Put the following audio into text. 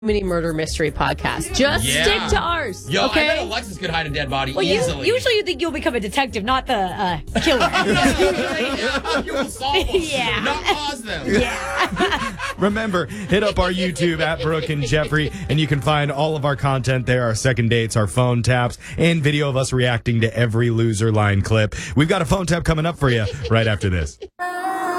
Mini Murder Mystery Podcast. Just stick to ours. Yo, okay? I bet Alexis could hide a dead body Well, usually you think you'll become a detective, not the killer. You will solve them, not cause them. Yeah. Remember, hit up our YouTube at Brooke and Jeffrey, and you can find all of our content there, our second dates, our phone taps, and video of us reacting to every loser line clip. We've got a phone tap coming up for you right after this.